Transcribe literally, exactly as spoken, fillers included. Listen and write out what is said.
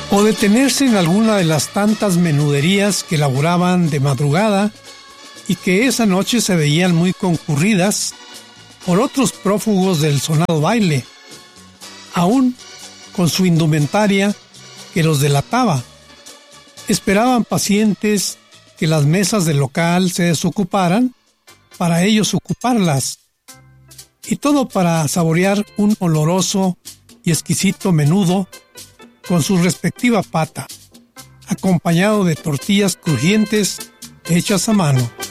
o detenerse en alguna de las tantas menuderías que elaboraban de madrugada y que esa noche se veían muy concurridas por otros prófugos del sonado baile, aún con su indumentaria que los delataba. Esperaban pacientes que las mesas del local se desocuparan para ellos ocuparlas, y todo para saborear un oloroso y exquisito menudo con su respectiva pata, acompañado de tortillas crujientes hechas a mano.